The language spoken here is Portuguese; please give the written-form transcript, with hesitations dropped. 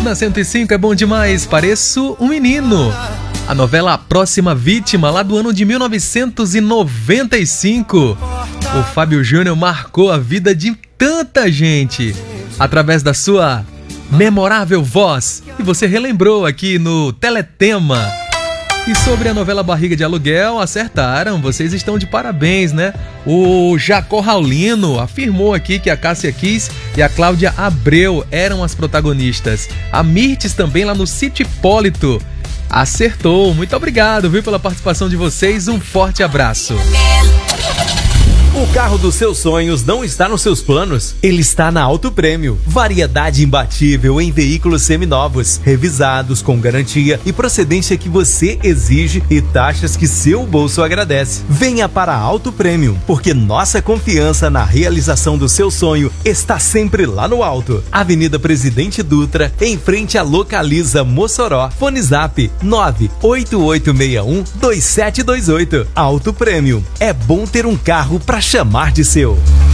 Na 105 é bom demais, pareço um menino. A novela A Próxima Vítima, lá do ano de 1995. O Fábio Júnior marcou a vida de tanta gente através da sua memorável voz. E você relembrou aqui no Teletema. E sobre a novela Barriga de Aluguel, acertaram, vocês estão de parabéns, né? O Jacó Raulino afirmou aqui que a Cássia Kiss e a Cláudia Abreu eram as protagonistas. A Mirtes também lá no Sítio Hipólito acertou. Muito obrigado, viu, pela participação de vocês. Um forte abraço. O carro dos seus sonhos não está nos seus planos? Ele está na Auto Prêmio. Variedade imbatível em veículos seminovos, revisados com garantia e procedência que você exige e taxas que seu bolso agradece. Venha para a Auto Prêmio, porque nossa confiança na realização do seu sonho está sempre lá no alto. Avenida Presidente Dutra, em frente à Localiza Mossoró. Fone Zap 988612728. Auto Prêmio. É bom ter um carro para chamar de seu.